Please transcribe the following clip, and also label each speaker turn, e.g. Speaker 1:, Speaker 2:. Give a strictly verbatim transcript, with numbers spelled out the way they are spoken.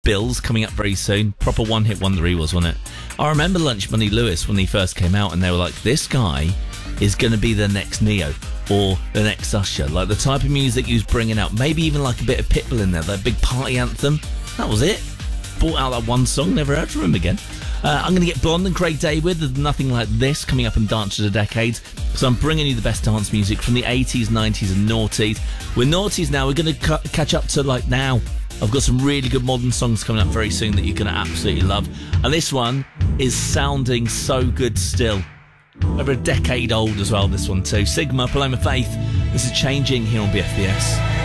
Speaker 1: Bills coming up very soon. Proper one-hit wonder he was, wasn't it? I remember Lunch Money Lewis when he first came out, and they were like, this guy is going to be the next Neo or the next Usher. Like, the type of music he was bringing out, maybe even like a bit of Pitbull in there, that big party anthem. That was it. Brought out that one song, never heard from him again. Uh, I'm going to get Blonde and Craig David. There's Nothing Like This coming up in Dance of the Decades. So I'm bringing you the best dance music from the eighties, nineties and noughties. We're noughties now. We're going to cu- catch up to like now. I've got some really good modern songs coming up very soon that you're going to absolutely love. And this one is sounding so good still. Over a decade old as well, this one too. Sigma, Paloma Faith. This is Changing here on B F B S.